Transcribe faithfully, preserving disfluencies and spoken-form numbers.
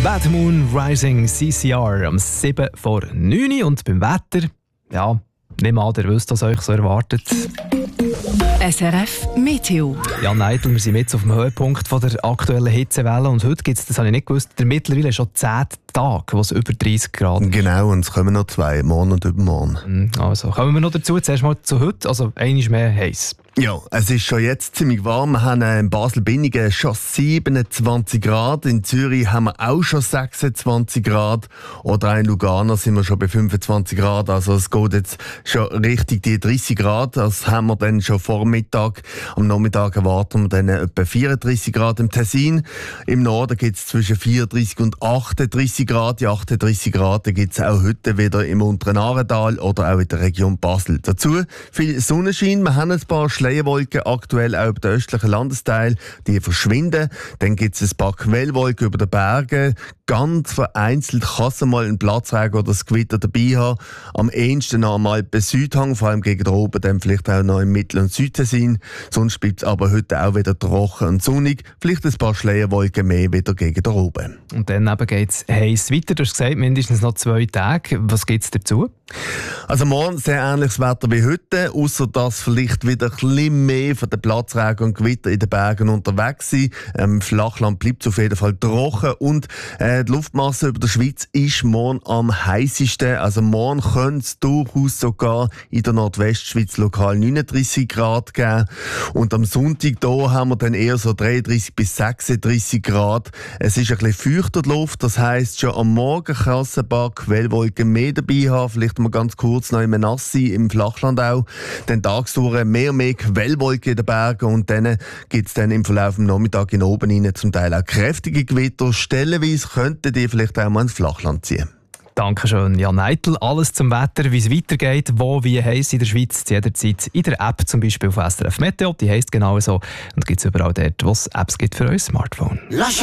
Bad Moon Rising C C R am sieben vor neun und beim Wetter, ja, nicht mal, ihr wisst, was euch so erwartet. S R F Meteo. Ja, Neidl, wir sind jetzt auf dem Höhepunkt von der aktuellen Hitzewelle und heute gibt es, das habe ich nicht gewusst, der mittlerweile schon zehn Tage, wo es über dreißig Grad ist. Genau, und es kommen noch zwei, morgen und übermorgen. Also, kommen wir noch dazu, zuerst mal zu heute, also einmal mehr heiß. Ja, es ist schon jetzt ziemlich warm. Wir haben in Basel-Binningen schon siebenundzwanzig Grad. In Zürich haben wir auch schon sechsundzwanzig Grad. Oder auch in Lugano sind wir schon bei fünfundzwanzig Grad. Also es geht jetzt schon richtig die dreißig Grad. Das haben wir dann schon vor Mittag. Am Nachmittag erwarten wir dann etwa vierunddreißig Grad im Tessin. Im Norden gibt es zwischen vierunddreißig und achtunddreißig Grad. Die achtunddreißig Grad gibt es auch heute wieder im unteren Aartal oder auch in der Region Basel. Dazu viel Sonnenschein. Wir haben ein paar Schleierwolken aktuell auch über den östlichen Landesteil, die verschwinden. Dann gibt es ein paar Quellwolken über den Bergen. Ganz vereinzelt kann es mal einen Platzregen oder das Gewitter dabei haben. Am ehesten noch einmal bei Südhang, vor allem gegen den oben, dann vielleicht auch noch im Mittel- und Südtessin. Sonst bleibt es aber heute auch wieder trocken und sonnig. Vielleicht ein paar Schleierwolken mehr wieder gegen den oben. Und dann geht es heiß weiter. Du hast gesagt, mindestens noch zwei Tage. Was gibt es dazu? Also morgen sehr ähnliches Wetter wie heute, außer dass vielleicht wieder ein bisschen mehr von den Platzregen und Gewitter in den Bergen unterwegs sind. Im Flachland bleibt es auf jeden Fall trocken und äh, die Luftmasse über der Schweiz ist morgen am heißesten. Also morgen könnte es durchaus sogar in der Nordwestschweiz lokal neununddreißig Grad geben. Und am Sonntag da haben wir dann eher so dreiunddreißig bis sechsunddreißig Grad. Es ist ein bisschen feuchter die Luft, das heisst schon am Morgen kann es ein paar Quellwolken mehr dabei haben, vielleicht mal ganz kurz noch im Nassi, im Flachland auch. Dann tagsüber mehr und mehr Quellwolken in den Bergen und dann gibt es dann im Verlauf des Nachmittags in oben rein zum Teil auch kräftige Gewitter. Stellenweise könnten die vielleicht auch mal ins Flachland ziehen. Dankeschön, Jan Neidl. Alles zum Wetter, wie es weitergeht, wo wie heiß in der Schweiz, jederzeit in der App, zum Beispiel auf S R F Meteo. Die heisst genau so und gibt es überall dort, wo es Apps gibt für euer Smartphone.